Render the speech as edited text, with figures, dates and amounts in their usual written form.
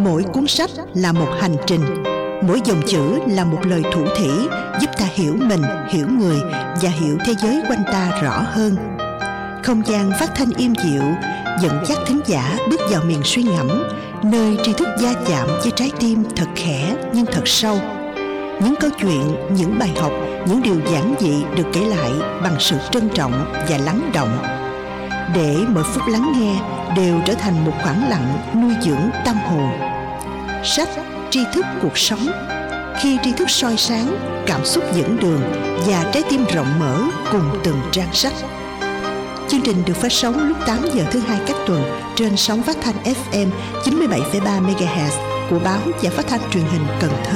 Mỗi cuốn sách là một hành trình, mỗi dòng chữ là một lời thủ thỉ giúp ta hiểu mình, hiểu người và hiểu thế giới quanh ta rõ hơn. Không gian phát thanh im dịu dẫn dắt thính giả bước vào miền suy ngẫm, nơi tri thức va chạm với trái tim thật khẽ nhưng thật sâu. Những câu chuyện, những bài học, những điều giản dị được kể lại bằng sự trân trọng và lắng động, để mỗi phút lắng nghe đều trở thành một khoảng lặng nuôi dưỡng tâm hồn. Sách tri thức cuộc sống. Khi tri thức soi sáng, cảm xúc dẫn đường và trái tim rộng mở cùng từng trang sách. Chương trình được phát sóng lúc 8 giờ thứ Hai các tuần trên sóng phát thanh FM 97,3 MHz của Báo và Phát thanh Truyền hình Cần Thơ.